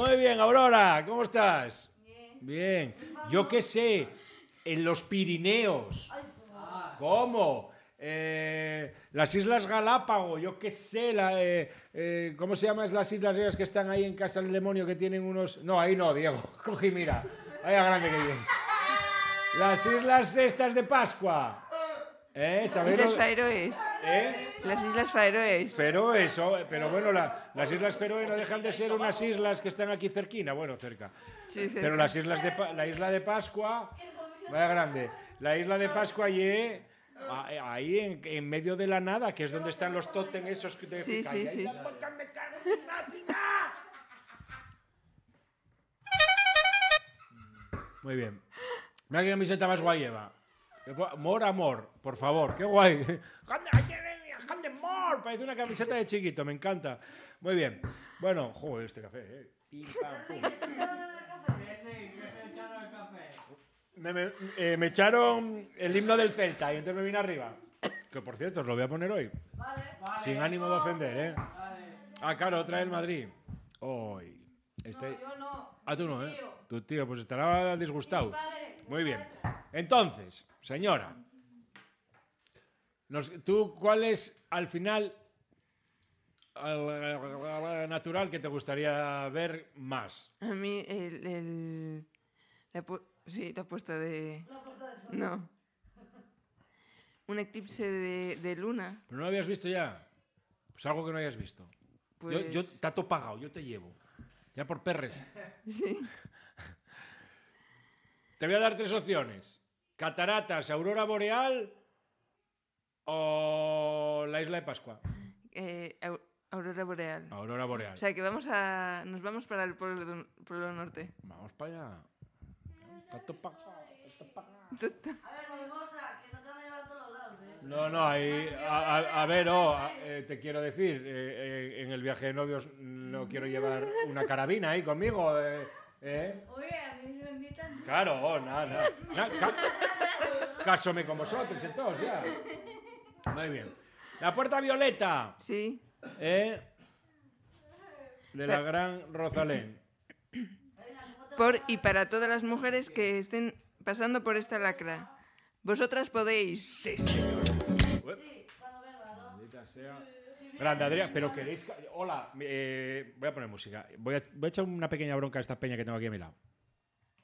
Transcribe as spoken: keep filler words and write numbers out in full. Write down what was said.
Muy bien, Aurora, ¿cómo estás? Bien. Bien. Yo qué sé, en los Pirineos. ¿Cómo? Eh, las Islas Galápagos, yo qué sé, la, eh, eh, ¿cómo se llaman las islas esas que están ahí en Casa del Demonio que tienen unos... No, ahí no, Diego, cogí, mira, ahí a grande que vienes. Las islas estas de Pascua. ¿Eh? Islas Faroes. ¿Eh? Las Islas Faroes. Feroe, oh, pero bueno, la, las Islas Feroe no dejan de ser unas islas que están aquí cerquina, bueno, cerca. Sí, cerca. Pero las islas de la isla de Pascua, vaya grande, la isla de Pascua allí, ahí en, en medio de la nada, que es donde están los tótem esos que te sí, sí, sí. Muy bien. Mira qué camiseta más guay lleva. More amor, por favor, qué guay. More, parece una camiseta de chiquito, me encanta. Muy bien. Bueno, joder, este café, eh. Pim, pam, pum. Me, me, eh, me echaron el himno del Celta y entonces me vine arriba. Que por cierto, os lo voy a poner hoy. Vale. Sin ánimo de ofender, ¿eh? Vale. Ah, claro, otra del Madrid. Hoy. Este... No, yo no. Ah, tú no, ¿eh? Tío. Tu tío, pues estará disgustado. Muy bien. Entonces, señora, nos, ¿tú cuál es al final el natural que te gustaría ver más? A mí el... el la pu sí, te ha puesto de... La puesta de sol. No. Un eclipse de, de luna. ¿Pero no lo habías visto ya? Pues algo que no hayas visto. Pues... Yo, yo te ato pagado, yo te llevo. Ya por perres. Sí. Te voy a dar tres opciones. Cataratas, aurora boreal o la isla de Pascua. Eh, aurora boreal. Aurora boreal. O sea, que vamos a... Nos vamos para el pueblo, pueblo norte. Vamos para allá. Tato pagado, tato pagado. A ver, Molgosa, que no te van a llevar a todos lados, ¿eh? No, no, ahí, a, a, a ver, oh, a, eh, te quiero decir, eh, eh, en el viaje de novios no quiero llevar una carabina ahí conmigo. Eh, eh. Oye, a mí me invitan. Claro, oh, nada, nada. Na, ca, cásome con vosotros entonces, ya. Muy bien. La puerta violeta. Sí. Eh, de la gran Rosalén. Por y para todas las mujeres que estén pasando por esta lacra. Vosotras podéis. Sí, señor. Sí, cuando venga, ¿no? Maldita sea. Grande, Adrián, pero queréis... Hola, eh, voy a poner música. Voy a, voy a echar una pequeña bronca a esta peña que tengo aquí a mi lado.